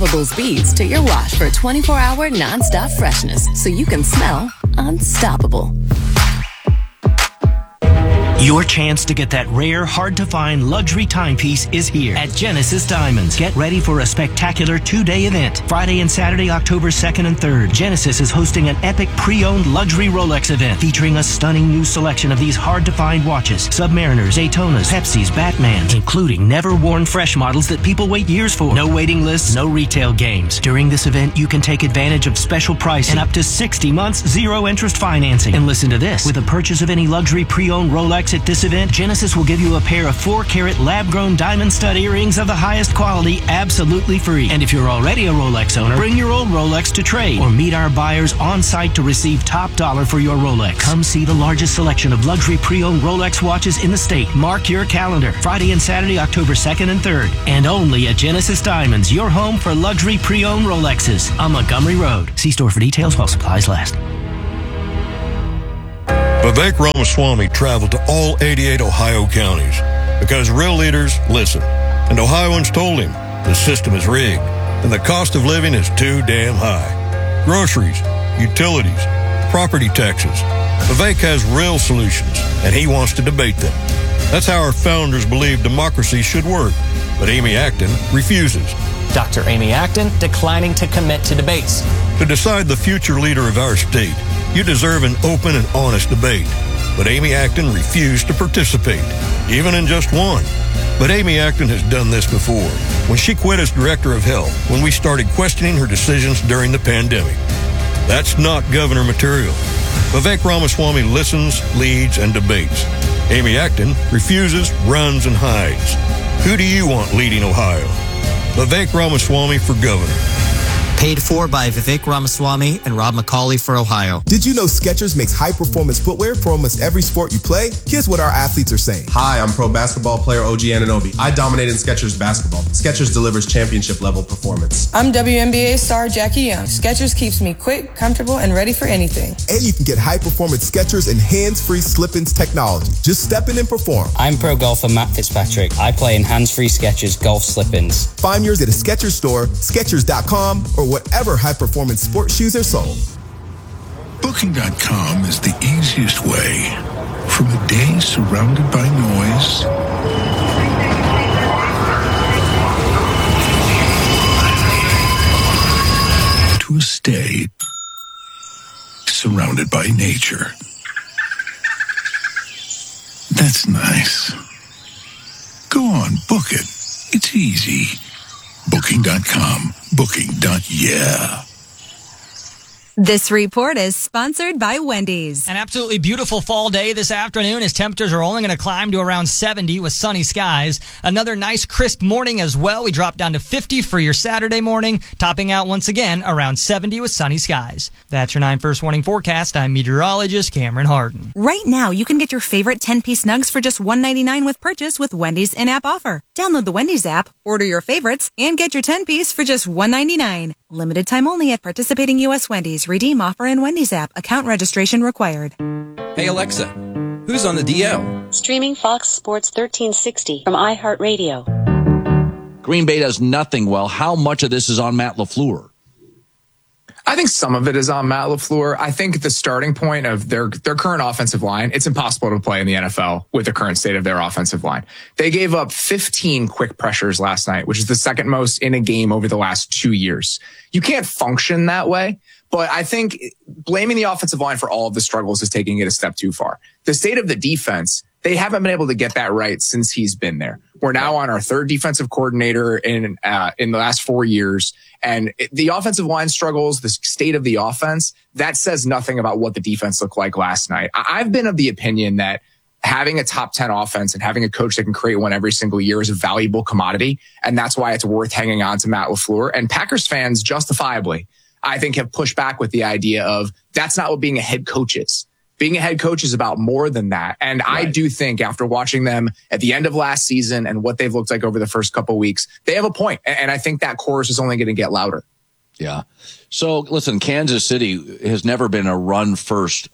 unstoppable speeds to your wash for 24-hour nonstop freshness so you can smell unstoppable. Your chance to get that rare, hard-to-find luxury timepiece is here at Genesis Diamonds. Get ready for a spectacular two-day event. Friday and Saturday, October 2nd and 3rd. Genesis is hosting an epic pre-owned luxury Rolex event featuring a stunning new selection of these hard-to-find watches. Submariners, Daytonas, Pepsis, Batmans, including never-worn fresh models that people wait years for. No waiting lists, no retail games. During this event, you can take advantage of special pricing and up to 60 months zero-interest financing. And listen to this. With a purchase of any luxury pre-owned Rolex at this event, Genesis will give you a pair of 4-carat lab-grown diamond stud earrings of the highest quality absolutely free. And if you're already a Rolex owner, bring your old Rolex to trade or meet our buyers on site to receive top dollar for your Rolex. Come see the largest selection of luxury pre-owned Rolex watches in the state. Mark your calendar. Friday and Saturday, October 2nd and 3rd. And only at Genesis Diamonds, your home for luxury pre-owned Rolexes on Montgomery Road. See store for details while supplies last. Vivek Ramaswamy traveled to all 88 Ohio counties because real leaders listen. And Ohioans told him the system is rigged and the cost of living is too damn high. Groceries, utilities, property taxes. Vivek has real solutions and he wants to debate them. That's how our founders believed democracy should work. But Amy Acton refuses. Dr. Amy Acton declining to commit to debates. To decide the future leader of our state, you deserve an open and honest debate. But Amy Acton refused to participate, even in just one. But Amy Acton has done this before, when she quit as director of health, when we started questioning her decisions during the pandemic. That's not governor material. Vivek Ramaswamy listens, leads, and debates. Amy Acton refuses, runs, and hides. Who do you want leading Ohio? Vivek Ramaswamy for governor. Paid for by Vivek Ramaswamy and Rob McCauley for Ohio. Did you know Skechers makes high-performance footwear for almost every sport you play? Here's what our athletes are saying. Hi, I'm pro basketball player OG Anunoby. I dominate in Skechers basketball. Skechers delivers championship-level performance. I'm WNBA star Jackie Young. Skechers keeps me quick, comfortable, and ready for anything. And you can get high-performance Skechers and hands-free slip-ins technology. Just step in and perform. I'm pro golfer Matt Fitzpatrick. I play in hands-free Skechers golf slip-ins. Find yours at a Skechers store, Skechers.com, or whatever high-performance sports shoes are sold. Booking.com is the easiest way from a day surrounded by noise to a stay surrounded by nature. That's nice. Go on, book it. It's easy. Booking.com. Booking.yeah. This report is sponsored by Wendy's. An absolutely beautiful fall day this afternoon as temperatures are only going to climb to around 70 with sunny skies. Another nice crisp morning as well. We drop down to 50 for your Saturday morning, topping out once again around 70 with sunny skies. That's your 9 First Warning forecast. I'm meteorologist Cameron Harden. Right now, you can get your favorite 10-piece nugs for just $1.99 with purchase with Wendy's in-app offer. Download the Wendy's app, order your favorites, and get your 10-piece for just $1.99. Limited time only at participating U.S. Wendy's. Redeem offer in Wendy's app. Account registration required. Hey Alexa, who's on the DL? Streaming Fox Sports 1360 from iHeartRadio. Green Bay does nothing well. How much of this is on Matt LaFleur? I think some of it is on Matt LaFleur. I think the starting point of their current offensive line, it's impossible to play in the NFL with the current state of their offensive line. They gave up 15 quick pressures last night, which is the second most in a game over the last 2 years. You can't function that way. But I think blaming the offensive line for all of the struggles is taking it a step too far. The state of the defense, they haven't been able to get that right since he's been there. We're now on our third defensive coordinator in the last 4 years. And the offensive line struggles, the state of the offense, that says nothing about what the defense looked like last night. I've been of the opinion that having a top 10 offense and having a coach that can create one every single year is a valuable commodity. And that's why it's worth hanging on to Matt LaFleur. And Packers fans, justifiably, I think, have pushed back with the idea of that's not what being a head coach is. Being a head coach is about more than that. And right. I do think after watching them at the end of last season and what they've looked like over the first couple of weeks, they have a point. And I think that chorus is only going to get louder. Yeah. So listen, Kansas City has never been a run first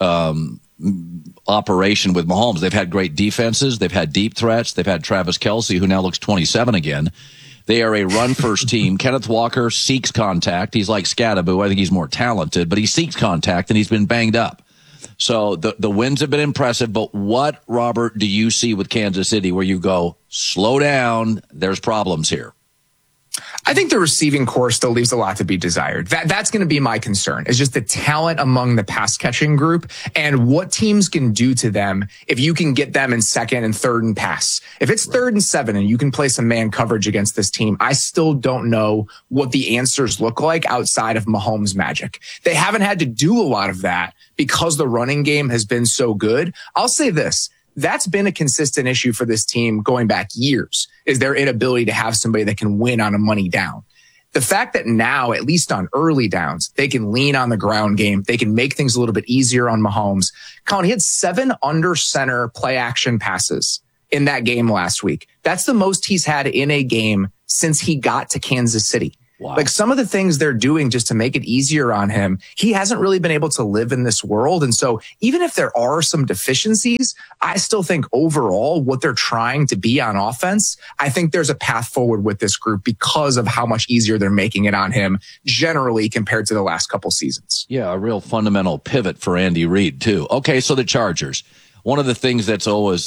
operation with Mahomes. They've had great defenses. They've had deep threats. They've had Travis Kelce, who now looks 27 again. They are a run-first team. Kenneth Walker seeks contact. He's like Scadaboo. I think he's more talented, but he seeks contact, and he's been banged up. So the wins have been impressive, but what, Robert, do you see with Kansas City where you go, slow down, there's problems here? I think the receiving core still leaves a lot to be desired. That's going to be my concern, is just the talent among the pass catching group and what teams can do to them if you can get them in second and third and pass. If it's 3rd and 7 and you can play some man coverage against this team, I still don't know what the answers look like outside of Mahomes' magic. They haven't had to do a lot of that because the running game has been so good. I'll say this. That's been a consistent issue for this team going back years, is their inability to have somebody that can win on a money down. The fact that now, at least on early downs, they can lean on the ground game. They can make things a little bit easier on Mahomes. Colin, he had 7 under center play action passes in that game last week. That's the most he's had in a game since he got to Kansas City. Wow. Like some of the things they're doing just to make it easier on him, he hasn't really been able to live in this world. And so even if there are some deficiencies, I still think overall what they're trying to be on offense, I think there's a path forward with this group because of how much easier they're making it on him generally compared to the last couple seasons. Yeah, a real fundamental pivot for Andy Reid too. Okay, so the Chargers. One of the things that's always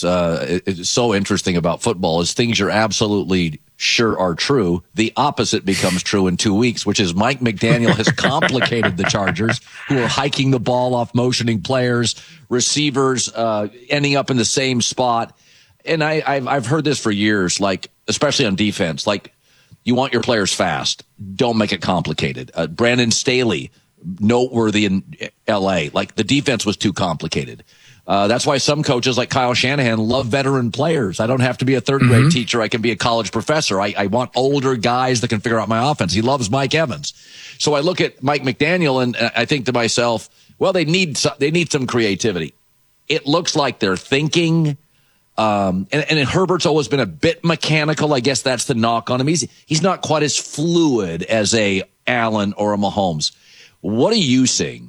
so interesting about football is things you're absolutely sure are true. The opposite becomes true in 2 weeks, which is Mike McDaniel has complicated the Chargers, who are hiking the ball off motioning players, receivers ending up in the same spot. And I've heard this for years, like especially on defense, like you want your players fast. Don't make it complicated. Brandon Staley, noteworthy in L.A., like the defense was too complicated. That's why some coaches like Kyle Shanahan love veteran players. I don't have to be a third grade teacher. I can be a college professor. I want older guys that can figure out my offense. He loves Mike Evans. So I look at Mike McDaniel and I think to myself, well, they need some creativity. It looks like they're thinking. And Herbert's always been a bit mechanical. I guess that's the knock on him. He's not quite as fluid as a Allen or a Mahomes. What are you seeing?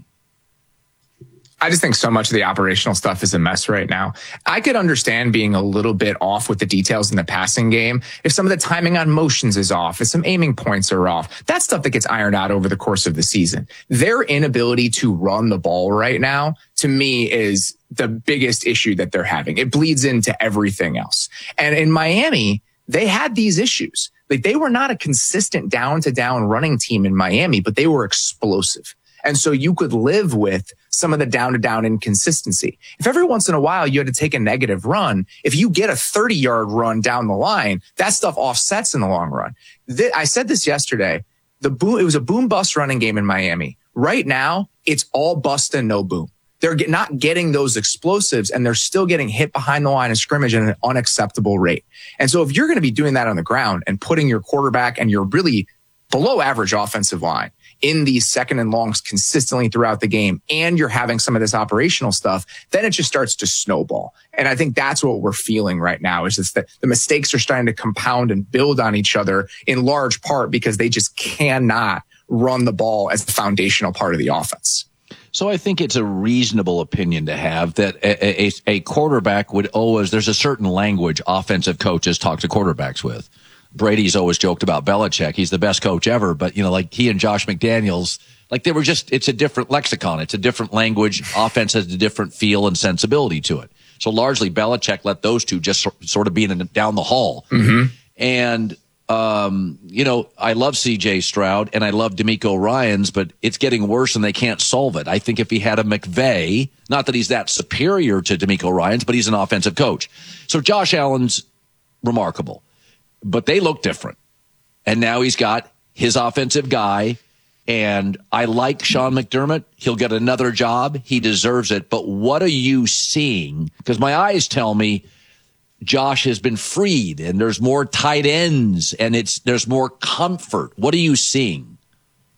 I just think so much of the operational stuff is a mess right now. I could understand being a little bit off with the details in the passing game. If some of the timing on motions is off, if some aiming points are off, that's stuff that gets ironed out over the course of the season. Their inability to run the ball right now, to me, is the biggest issue that they're having. It bleeds into everything else. And in Miami, they had these issues. Like they were not a consistent down to down running team in Miami, but they were explosive. And so you could live with some of the down-to-down inconsistency. If every once in a while you had to take a negative run, if you get a 30-yard run down the line, that stuff offsets in the long run. I said this yesterday. It was a boom-bust running game in Miami. Right now, it's all bust and no boom. They're not getting those explosives, and they're still getting hit behind the line of scrimmage at an unacceptable rate. And so if you're going to be doing that on the ground and putting your quarterback and your really below average offensive line in these second and longs consistently throughout the game, and you're having some of this operational stuff, then it just starts to snowball. And I think that's what we're feeling right now, is just that the mistakes are starting to compound and build on each other in large part because they just cannot run the ball as the foundational part of the offense. So I think it's a reasonable opinion to have that a quarterback would always, there's a certain language offensive coaches talk to quarterbacks with. Brady's always joked about Belichick. He's the best coach ever, but like he and Josh McDaniels, like they were just, it's a different lexicon. It's a different language. Offense has a different feel and sensibility to it. So largely Belichick let those two just sort of be down the hall. Mm-hmm. And, I love CJ Stroud and I love DeMeco Ryans, but it's getting worse and they can't solve it. I think if he had a McVay, not that he's that superior to DeMeco Ryans, but he's an offensive coach. So Josh Allen's remarkable. But they look different. And now he's got his offensive guy. And I like Sean McDermott. He'll get another job. He deserves it. But what are you seeing? Because my eyes tell me Josh has been freed and there's more tight ends and there's more comfort. What are you seeing?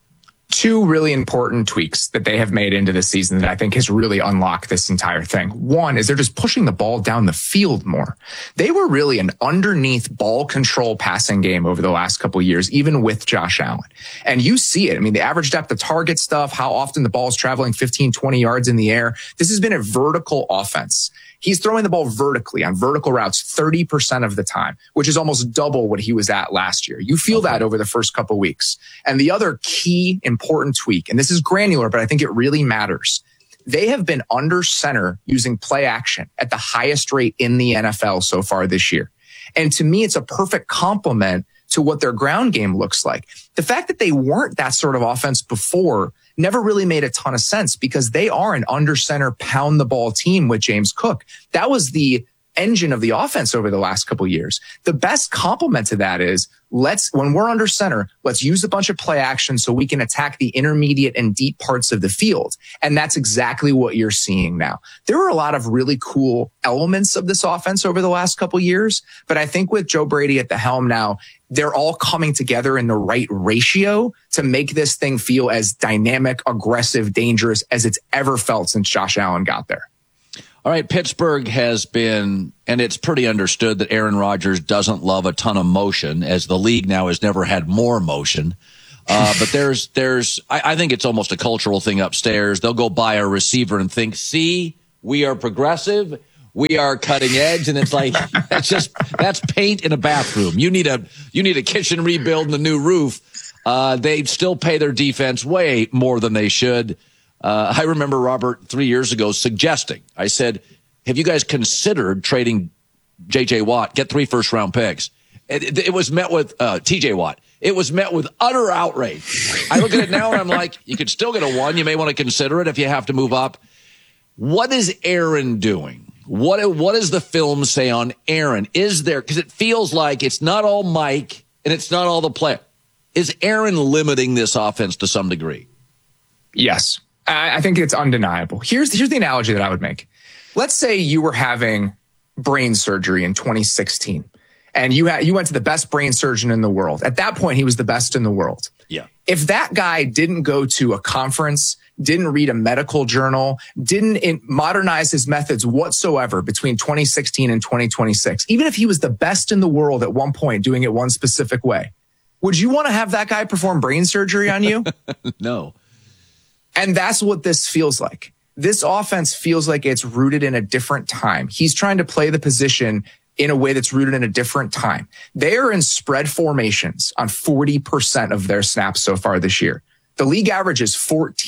two really important tweaks that they have made into this season that I think has really unlocked this entire thing. One is they're just pushing the ball down the field more. They were really an underneath ball control passing game over the last couple of years, even with Josh Allen. And you see it. I mean, the average depth of target stuff, how often the ball is traveling 15, 20 yards in the air. This has been a vertical offense. He's throwing the ball vertically on vertical routes 30% of the time, which is almost double what he was at last year. You feel that over the first couple of weeks. And the other key important tweak, and this is granular, but I think it really matters. They have been under center using play action at the highest rate in the NFL so far this year. And to me, it's a perfect complement to what their ground game looks like. The fact that they weren't that sort of offense before never really made a ton of sense because they are an under center pound the ball team with James Cook. That was the engine of the offense over the last couple of years. The best complement to that is when we're under center, let's use a bunch of play action so we can attack the intermediate and deep parts of the field. And that's exactly what you're seeing now. There were a lot of really cool elements of this offense over the last couple of years, but I think with Joe Brady at the helm now, they're all coming together in the right ratio to make this thing feel as dynamic, aggressive, dangerous as it's ever felt since Josh Allen got there. All right, Pittsburgh has been, and it's pretty understood that Aaron Rodgers doesn't love a ton of motion, as the league now has never had more motion. But I think it's almost a cultural thing upstairs. They'll go buy a receiver and think, see, we are progressive. We are cutting edge. And it's like, that's paint in a bathroom. You need a kitchen rebuild and a new roof. They still pay their defense way more than they should. I remember Robert 3 years ago suggesting, I said, have you guys considered trading J.J. Watt, get 3 first-round picks? It was met with T.J. Watt. It was met with utter outrage. I look at it now and I'm like, you could still get a 1. You may want to consider it if you have to move up. What is Aaron doing? What does the film say on Aaron? Is there, because it feels like it's not all Mike and it's not all the play. Is Aaron limiting this offense to some degree? Yes. I think it's undeniable. Here's the analogy that I would make. Let's say you were having brain surgery in 2016 and you went to the best brain surgeon in the world. At that point, he was the best in the world. Yeah. If that guy didn't go to a conference, didn't read a medical journal, didn't modernize his methods whatsoever between 2016 and 2026, even if he was the best in the world at one point doing it one specific way, would you want to have that guy perform brain surgery on you? No. And that's what this feels like. This offense feels like it's rooted in a different time. He's trying to play the position in a way that's rooted in a different time. They are in spread formations on 40% of their snaps so far this year. The league average is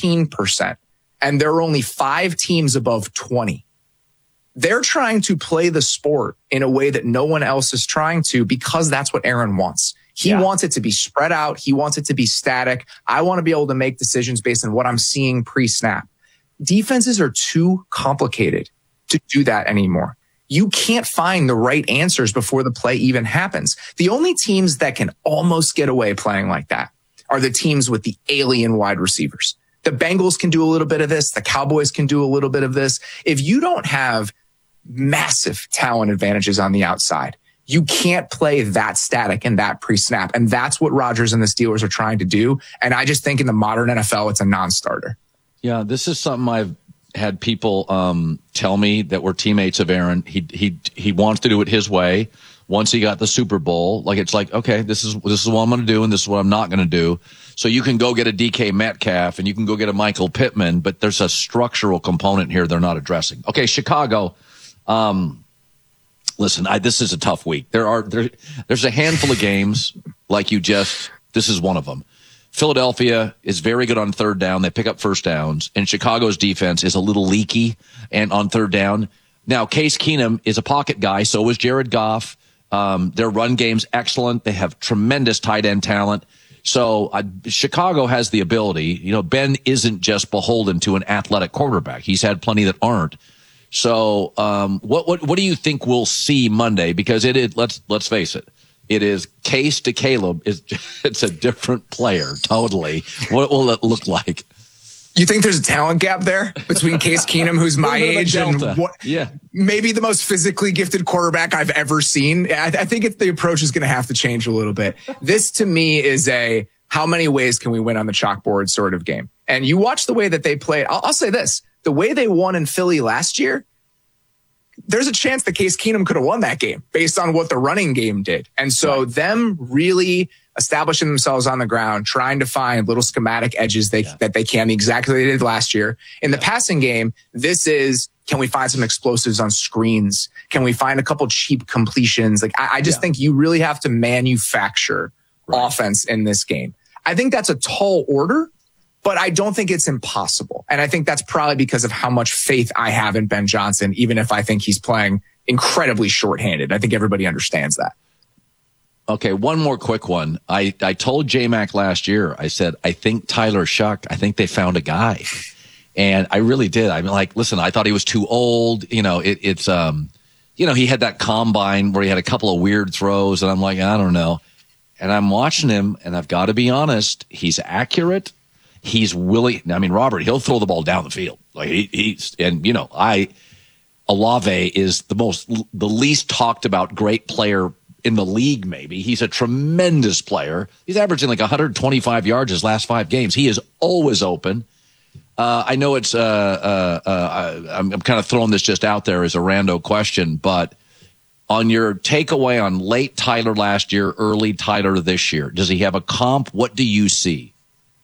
14%, and there are only 5 teams above 20. They're trying to play the sport in a way that no one else is trying to because that's what Aaron wants. He wants it to be spread out. He wants it to be static. I want to be able to make decisions based on what I'm seeing pre-snap. Defenses are too complicated to do that anymore. You can't find the right answers before the play even happens. The only teams that can almost get away playing like that are the teams with the alien wide receivers. The Bengals can do a little bit of this. The Cowboys can do a little bit of this. If you don't have massive talent advantages on the outside, you can't play that static and that pre-snap. And that's what Rodgers and the Steelers are trying to do. And I just think in the modern NFL, it's a non-starter. Yeah, this is something I've had people tell me that were teammates of Aaron. He wants to do it his way. Once he got the Super Bowl, it's like, okay, this is what I'm going to do and this is what I'm not going to do. So you can go get a DK Metcalf and you can go get a Michael Pittman, but there's a structural component here they're not addressing. Okay, Chicago. Listen, this is a tough week. There's a handful of games this is one of them. Philadelphia is very good on third down. They pick up first downs, and Chicago's defense is a little leaky and on third down. Now, Case Keenum is a pocket guy. So is Jared Goff. Their run game's excellent. They have tremendous tight end talent. So Chicago has the ability. Ben isn't just beholden to an athletic quarterback. He's had plenty that aren't. So, what do you think we'll see Monday? Because let's face it, it is Case to Caleb. It's a different player totally. What will it look like? You think there's a talent gap there between Case Keenum, who's my age, and maybe the most physically gifted quarterback I've ever seen? I think the approach is going to have to change a little bit. This to me is how many ways can we win on the chalkboard sort of game. And you watch the way that they played. I'll say this, the way they won in Philly last year, there's a chance that Case Keenum could have won that game based on what the running game did. And so them really establishing themselves on the ground, trying to find little schematic edges that they can, exactly what they did last year. In the passing game, this is, can we find some explosives on screens? Can we find a couple cheap completions? Like, I just think you really have to manufacture offense in this game. I think that's a tall order, but I don't think it's impossible. And I think that's probably because of how much faith I have in Ben Johnson, even if I think he's playing incredibly shorthanded. I think everybody understands that. Okay, one more quick one. I told J-Mac last year, I said, I think Tyler Shuck, I think they found a guy. And I really did. I mean, like, listen, I thought he was too old. You know, it's he had that combine where he had a couple of weird throws, and I'm like, I don't know. And I'm watching him, and I've got to be honest, he's accurate. He's willing. I mean, Robert, he'll throw the ball down the field. Like Olave is the least talked about great player in the league, maybe. He's a tremendous player. He's averaging like 125 yards his last 5 games. He is always open. I know it's, I'm kind of throwing this just out there as a rando question, but on your takeaway on late Tyler last year, early Tyler this year, does he have a comp? What do you see?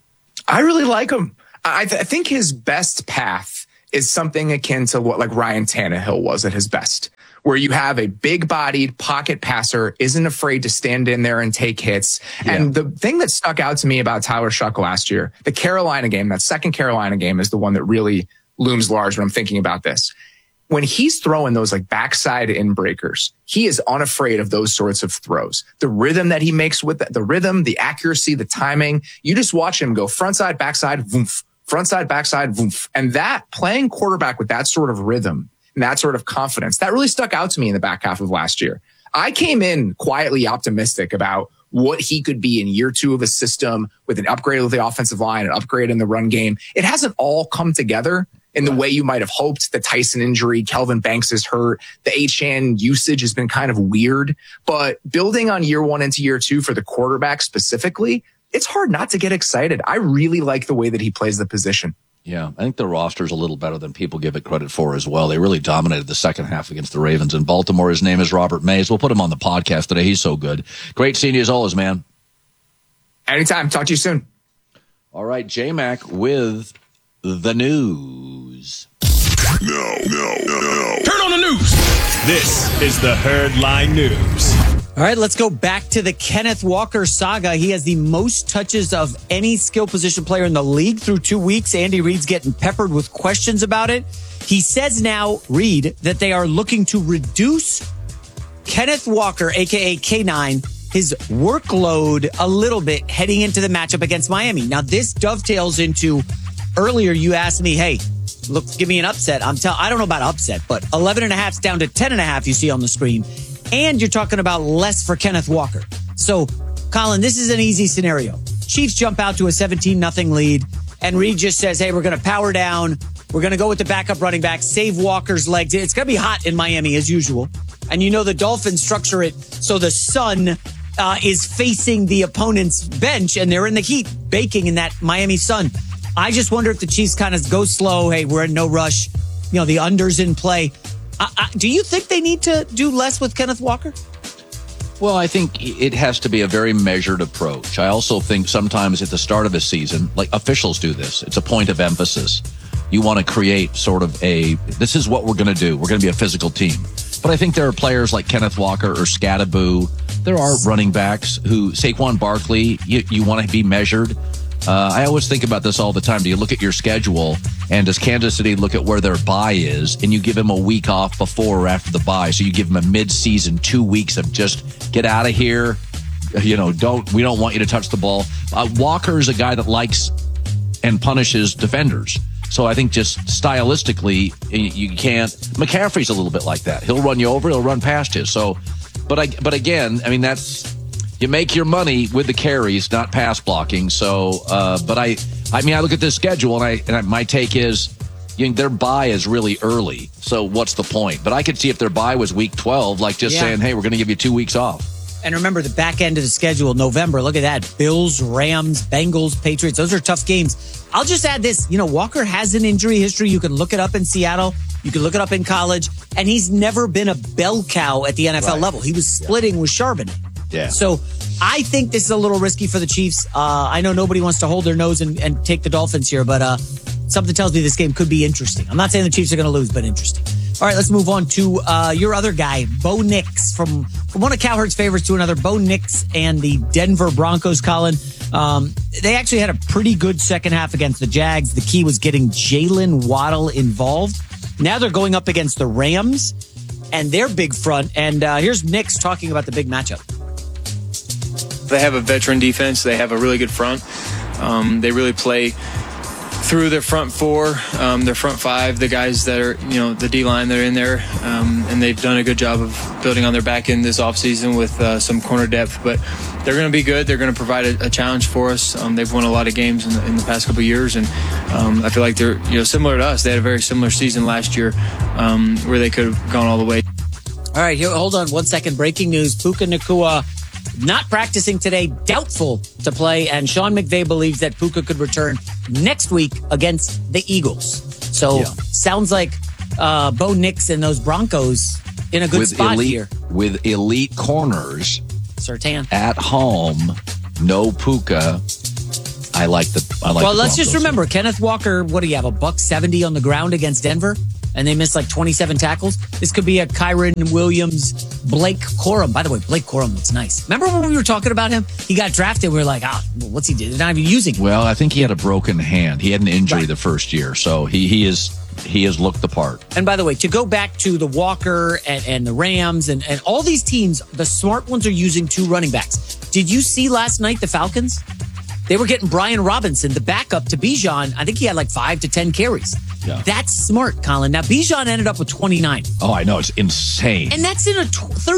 I really like him. I think his best path is something akin to what like Ryan Tannehill was at his best, where you have a big-bodied pocket passer, isn't afraid to stand in there and take hits. Yeah. And the thing that stuck out to me about Tyler Shuck last year, the Carolina game, that second Carolina game is the one that really looms large when I'm thinking about this. When he's throwing those like backside in breakers, he is unafraid of those sorts of throws. The rhythm that he makes with the rhythm, the accuracy, the timing, you just watch him go frontside, backside, voomf, frontside, backside, voomf. And that playing quarterback with that sort of rhythm and that sort of confidence, that really stuck out to me in the back half of last year. I came in quietly optimistic about what he could be in year 2 of a system with an upgrade of the offensive line, an upgrade in the run game. It hasn't all come together in the way you might have hoped. The Tyson injury, Kelvin Banks is hurt. The Achane usage has been kind of weird, but building on year 1 into year 2 for the quarterback specifically, it's hard not to get excited. I really like the way that he plays the position. Yeah, I think the roster's a little better than people give it credit for as well. They really dominated the second half against the Ravens in Baltimore. His name is Robert Mays. We'll put him on the podcast today. He's so good. Great seeing you as always, man. Anytime. Talk to you soon. All right, J-Mac with the news. No. Turn on the news. This is the Herdline News. All right, let's go back to the Kenneth Walker saga. He has the most touches of any skill position player in the league through 2 weeks. Andy Reid's getting peppered with questions about it. He says now, Reid, that they are looking to reduce Kenneth Walker, a.k.a. K9, his workload a little bit heading into the matchup against Miami. Now, this dovetails into earlier you asked me, hey, look, give me an upset. I don't know about upset, but 11.5 down to 10.5 you see on the screen. And you're talking about less for Kenneth Walker. So, Colin, this is an easy scenario. Chiefs jump out to a 17-0 lead, and Reid just says, hey, we're going to power down. We're going to go with the backup running back, save Walker's legs. It's going to be hot in Miami as usual. And you know the Dolphins structure it so the sun is facing the opponent's bench, and they're in the heat, baking in that Miami sun. I just wonder if the Chiefs kind of go slow. Hey, we're in no rush. You know, the under's in play. Do you think they need to do less with Kenneth Walker? Well, I think it has to be a very measured approach. I also think sometimes at the start of a season, like officials do this, it's a point of emphasis. You want to create sort of this is what we're going to do. We're going to be a physical team. But I think there are players like Kenneth Walker or Scattaboo. There are running backs who, Saquon Barkley, you want to be measured. I always think about this all the time. Do you look at your schedule, and does Kansas City look at where their bye is, and you give him a week off before or after the bye? So you give him a mid-season 2 weeks of just get out of here. You know, we don't want you to touch the ball. Walker is a guy that likes and punishes defenders. So I think just stylistically, you can't. McCaffrey's a little bit like that. He'll run you over. He'll run past you. So, but again, I mean, that's. You make your money with the carries, not pass blocking. So, but I look at this schedule and my take is, their bye is really early. So what's the point? But I could see if their bye was week 12, like saying, hey, we're going to give you 2 weeks off. And remember the back end of the schedule, November. Look at that. Bills, Rams, Bengals, Patriots. Those are tough games. I'll just add this. Walker has an injury history. You can look it up in Seattle. You can look it up in college. And he's never been a bell cow at the NFL level. He was splitting with Charbonnet. Yeah. So I think this is a little risky for the Chiefs. I know nobody wants to hold their nose and take the Dolphins here, but something tells me this game could be interesting. I'm not saying the Chiefs are going to lose, but interesting. All right, let's move on to your other guy, Bo Nix, from one of Cowherd's favorites to another. Bo Nix and the Denver Broncos, Colin. They actually had a pretty good second half against the Jags. The key was getting Jalen Waddle involved. Now they're going up against the Rams and their big front. And here's Nix talking about the big matchup. They have a veteran defense. They have a really good front. They really play through their front four, their front five, the guys that are, the D-line that are in there. And they've done a good job of building on their back end this offseason with some corner depth. But they're going to be good. They're going to provide a challenge for us. They've won a lot of games in the past couple of years. And I feel like they're similar to us. They had a very similar season last year where they could have gone all the way. All right, here, hold on 1 second. Breaking news. Puka Nacua not practicing today, doubtful to play, and Sean McVay believes that Puka could return next week against the Eagles. So sounds like Bo Nix and those Broncos in a good spot here. With elite corners. Surtain. At home, no Puka. I like the Well, let's just remember, Kenneth Walker, what do you have, $170 on the ground against Denver? And they missed like 27 tackles. This could be a Kyren Williams, Blake Corum. By the way, Blake Corum looks nice. Remember when we were talking about him? He got drafted. We were like, what's he doing? They're not even using him. Well, I think he had a broken hand. He had an injury the first year. So he has looked the part. And by the way, to go back to the Walker and the Rams and all these teams, the smart ones are using 2 running backs. Did you see last night the Falcons? They were getting Brian Robinson, the backup to Bijan. I think he had like 5 to 10 carries. Yeah. That's smart, Colin. Now, Bijan ended up with 29. Oh, I know. It's insane. And that's in a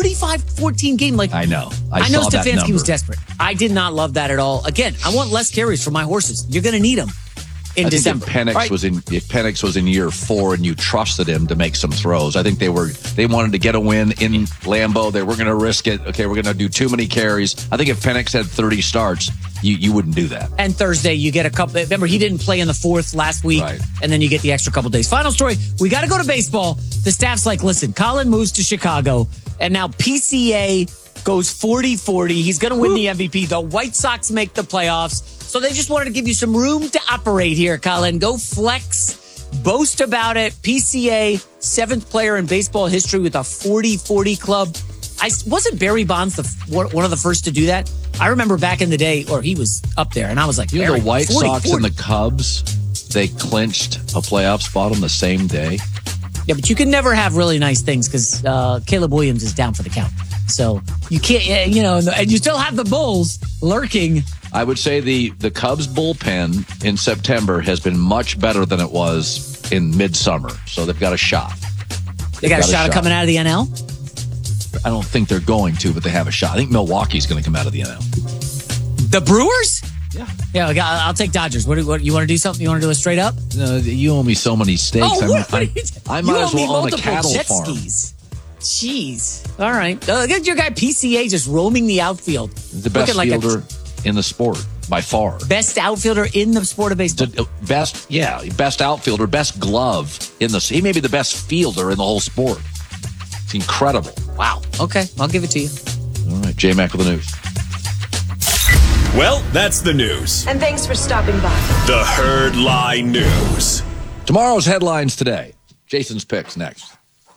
35-14 game. Like I know. I know Stefanski was desperate. I did not love that at all. Again, I want less carries for my horses. You're going to need them in December. If Penix was in year 4 and you trusted him to make some throws, I think they wanted to get a win in Lambeau. They were going to risk it. Okay, we're going to do too many carries. I think if Penix had 30 starts, you wouldn't do that. And Thursday, you get a couple. Remember, he didn't play in the 4th last week, and then you get the extra couple days. Final story, we got to go to baseball. The staff's like, listen, Colin moves to Chicago, and now PCA goes 40-40. He's going to win the MVP. The White Sox make the playoffs. So they just wanted to give you some room to operate here, Colin. Go flex, boast about it. PCA, 7th player in baseball history with a 40-40 club. Wasn't Barry Bonds one of the first to do that? I remember back in the day, or he was up there, and I was like, the White Sox and the Cubs, they clinched a playoff spot on the same day. Yeah, but you can never have really nice things because Caleb Williams is down for the count. So you can't, and you still have the Bulls lurking. I would say the Cubs bullpen in September has been much better than it was in midsummer. So they've got a shot. They got a shot of coming out of the NL? I don't think they're going to, but they have a shot. I think Milwaukee's going to come out of the NL. The Brewers? Yeah, I'll take Dodgers. What you want to do something? You want to do a straight up? No, you owe me so many steaks. I might as well own a cattle jet farm. Skis. Jeez. All right. Look at your guy PCA just roaming the outfield. The best fielder in the sport by far. Best outfielder in the sport of baseball. Best outfielder, best glove in the. He may be the best fielder in the whole sport. It's incredible. Wow. Okay, I'll give it to you. All right, J-Mac with the news. Well, that's the news. And thanks for stopping by. The Herd Lie News. Tomorrow's headlines today. Jason's picks next.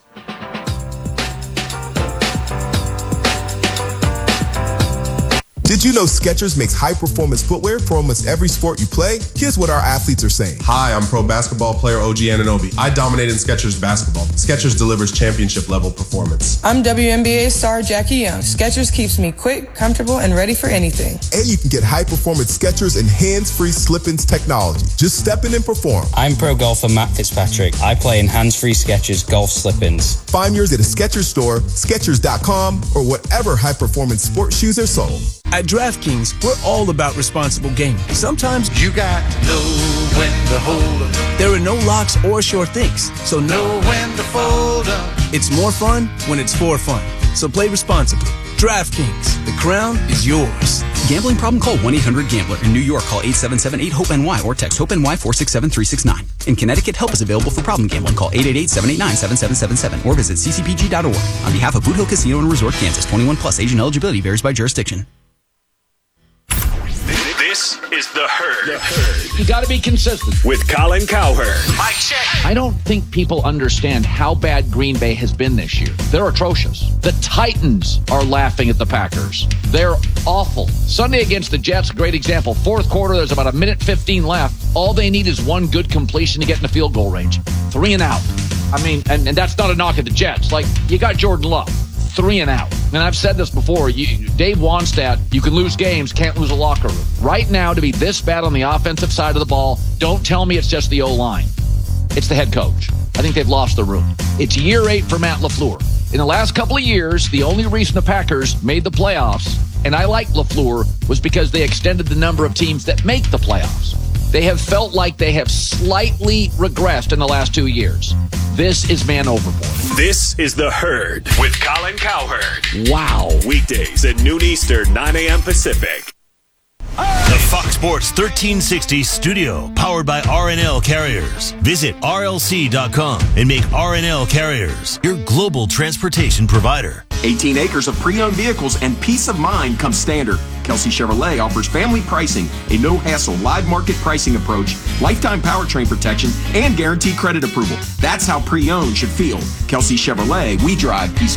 Did you know Skechers makes high-performance footwear for almost every sport you play? Here's what our athletes are saying. Hi, I'm pro basketball player OG Anunoby. I dominate in Skechers basketball. Skechers delivers championship-level performance. I'm WNBA star Jackie Young. Skechers keeps me quick, comfortable, and ready for anything. And you can get high-performance Skechers and hands-free slip-ins technology. Just step in and perform. I'm pro golfer Matt Fitzpatrick. I play in hands-free Skechers golf slip-ins. Find yours at a Skechers store, Skechers.com, or whatever high-performance sports shoes are sold. At DraftKings, we're all about responsible gaming. Sometimes you got to know when to hold up. There are no locks or sure things, so know when to fold up. It's more fun when it's for fun. So play responsibly. DraftKings, the crown is yours. Gambling problem? Call 1-800-GAMBLER. In New York, call 877-8-HOPE-NY or text HOPE-NY 467-369. In Connecticut, help is available for problem gambling. Call 888-789-7777 or visit ccpg.org. On behalf of Boot Hill Casino and Resort, Kansas, 21 plus, age and eligibility varies by jurisdiction. This is The Herd. You got to be consistent. With Colin Cowherd. Mike check. I don't think people understand how bad Green Bay has been this year. They're atrocious. The Titans are laughing at the Packers. They're awful. Sunday against the Jets, great example. Fourth quarter, there's about 1:15 left. All they need is one good completion to get in the field goal range. 3 and out. I mean, and that's not a knock at the Jets. Like, you got Jordan Love. 3 and out. And I've said this before. Dave Wannstedt, you can lose games, can't lose a locker room. Right now, to be this bad on the offensive side of the ball, don't tell me it's just the O-line. It's the head coach. I think they've lost the room. It's year 8 for Matt LaFleur. In the last couple of years, the only reason the Packers made the playoffs, and I like LaFleur, was because they extended the number of teams that make the playoffs. They have felt like they have slightly regressed in the last 2 years. This is man overboard. This is The Herd with Colin Cowherd. Wow. Weekdays at noon Eastern, 9 a.m. Pacific. The Fox Sports 1360 studio, powered by RNL Carriers. Visit RLC.com and make RNL Carriers your global transportation provider. 18 acres of pre-owned vehicles and peace of mind comes standard. Kelsey Chevrolet offers family pricing, a no-hassle live market pricing approach, lifetime powertrain protection, and guaranteed credit approval. That's how pre-owned should feel. Kelsey Chevrolet, we drive peace of mind.